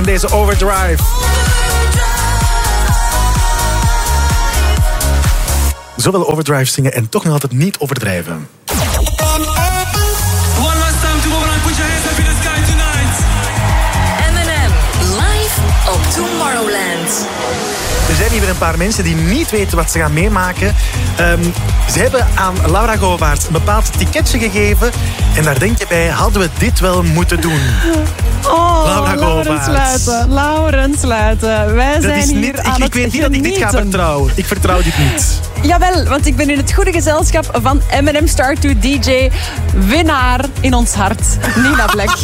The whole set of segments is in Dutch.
en deze Overdrive. Zoveel Overdrive zingen en toch nog altijd niet overdrijven. Op Tomorrowland. Er zijn hier een paar mensen die niet weten wat ze gaan meemaken. Ze hebben aan Laura Govaerts een bepaald ticketje gegeven. En daar denk je bij, hadden we dit wel moeten doen? Laura Laurens Luiten. Wij zijn hier niet, aan ik het weet niet dat ik dit ga vertrouwen. Ik vertrouw dit niet. Jawel, want ik ben in het goede gezelschap van M&M Star 2 DJ, winnaar in ons hart, Nina Black.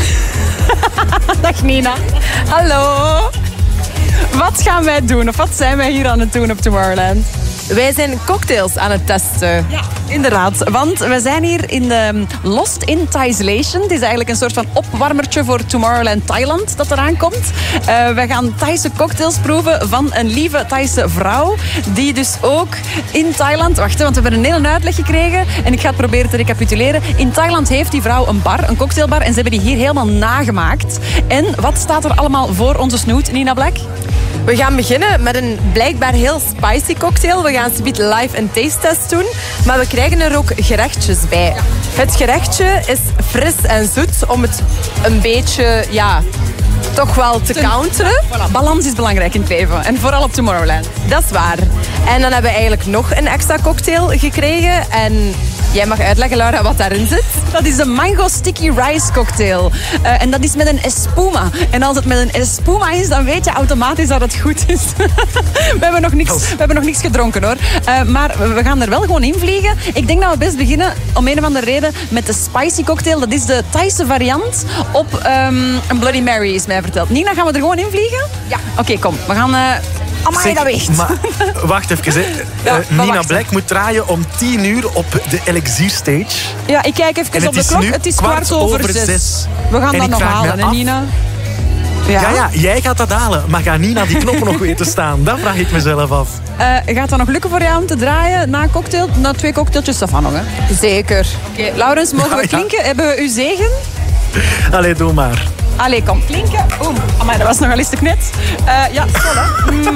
Dag Nina. Hallo. Wat gaan wij doen? Of wat zijn wij hier aan het doen op Tomorrowland? Wij zijn cocktails aan het testen. Ja, inderdaad. Want we zijn hier in de Lost in Thaislation. Het is eigenlijk een soort van opwarmertje voor Tomorrowland Thailand dat eraan komt. We gaan Thaise cocktails proeven van een lieve Thaise vrouw. Die dus ook in Thailand... Wacht, want we hebben een hele uitleg gekregen. En ik ga het proberen te recapituleren. In Thailand heeft die vrouw een bar, een cocktailbar. En ze hebben die hier helemaal nagemaakt. En wat staat er allemaal voor onze snoet, Nina Black? We gaan beginnen met een blijkbaar heel spicy cocktail. We gaan zometeen live een taste test doen. Maar we krijgen er ook gerechtjes bij. Ja. Het gerechtje is fris en zoet om het een beetje, toch wel te counteren. Voilà. Balans is belangrijk in het leven. En vooral op Tomorrowland. Dat is waar. En dan hebben we eigenlijk nog een extra cocktail gekregen. En jij mag uitleggen, Laura, wat daarin zit. Dat is de Mango Sticky Rice Cocktail. En dat is met een espuma. En als het met een espuma is, dan weet je automatisch dat het goed is. We hebben nog niks gedronken, hoor. Maar we gaan er wel gewoon in vliegen. Ik denk dat we best beginnen, om een of andere reden, met de Spicy Cocktail. Dat is de Thaise variant op een Bloody Mary, is mij verteld. Nina, gaan we er gewoon in vliegen? Ja. Oké, kom. We gaan... Amai, dat weegt. Maar wacht even. Nina Black moet draaien om 10 uur op de Elixir Stage. Ja, ik kijk even op de klok. Het is 6:15. We gaan dat nog halen, hè, Nina? Ja, jij gaat dat halen. Maar gaat Nina die knoppen nog weten staan? Dat vraag ik mezelf af. Gaat dat nog lukken voor jou om te draaien na een cocktail? Na 2 cocktailtjes, dat van nog, hè? Zeker. Oké, Laurens, mogen we klinken? Hebben we uw zegen? Allee, doe maar. Allee, kom, klinken. Amai, dat was nogal eens te knet. Ja, zo, hè.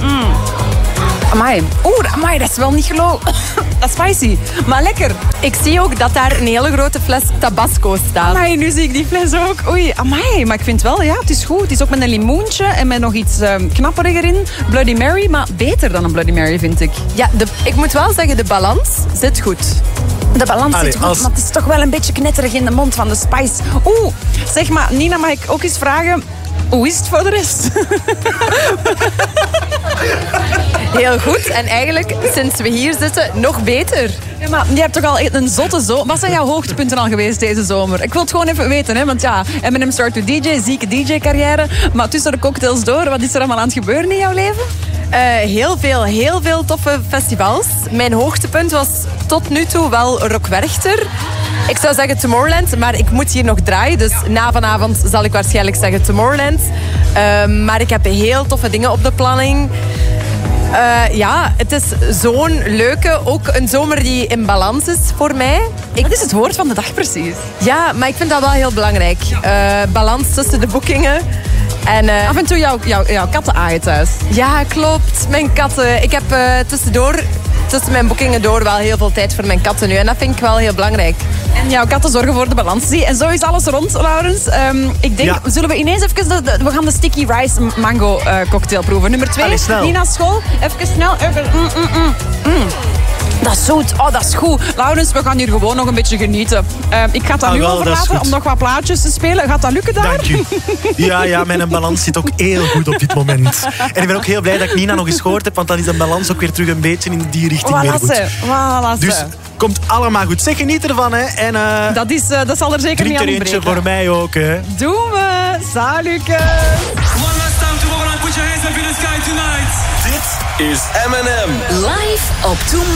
Amai, dat is wel niet geloof. Dat is spicy, maar lekker. Ik zie ook dat daar een hele grote fles Tabasco staat. Amai, nu zie ik die fles ook. Oei, amai, maar ik vind wel, ja, het is goed. Het is ook met een limoentje en met nog iets knapperiger in. Bloody Mary, maar beter dan een Bloody Mary, vind ik. Ja, ik moet wel zeggen, de balans zit goed. De balans zit goed, maar het is toch wel een beetje knetterig in de mond van de spice. Zeg maar, Nina, mag ik ook eens vragen... Hoe is het voor de rest? Heel goed. En eigenlijk, sinds we hier zitten, nog beter. Ja, maar je hebt toch al een zotte zomer. Wat zijn jouw hoogtepunten al geweest deze zomer? Ik wil het gewoon even weten, hè? Want ja, M&M Star 2 DJ, zieke DJ-carrière. Maar tussen de cocktails door, wat is er allemaal aan het gebeuren in jouw leven? Heel veel toffe festivals. Mijn hoogtepunt was tot nu toe wel Rock Werchter. Ik zou zeggen Tomorrowland, maar ik moet hier nog draaien. Dus na vanavond zal ik waarschijnlijk zeggen Tomorrowland. Maar ik heb heel toffe dingen op de planning. Het is zo'n leuke, ook een zomer die in balans is voor mij. Dat is het woord van de dag precies. Ja, maar ik vind dat wel heel belangrijk. Balans tussen de boekingen. En, af en toe jouw katten aaien thuis. Ja, klopt. Mijn katten. Ik heb tussen mijn boekingen door wel heel veel tijd voor mijn katten nu. En dat vind ik wel heel belangrijk. En jouw katten zorgen voor de balans. En zo is alles rond, Laurens. Ik denk, zullen we ineens even... We gaan de Sticky Rice Mango cocktail proeven. Nummer 2. Allee, snel. Nina School. Even snel. Dat is zoet. Dat is goed. Laurens, we gaan hier gewoon nog een beetje genieten. Ik ga het aan u overlaten om nog wat plaatjes te spelen. Gaat dat lukken daar? Dank u. Ja, mijn balans zit ook heel goed op dit moment. En ik ben ook heel blij dat ik Nina nog eens gehoord heb, want dan is de balans ook weer terug een beetje in die richting weer goed. Dus komt allemaal goed. Zeg, geniet ervan, hè. En, dat zal er zeker niet aan ontbreken. Drink er eentje voor mij ook, hè. Doen we. Salutjes. One last time to put your hands up in the sky tonight. Dit is M&M. Live op Tomorrowland.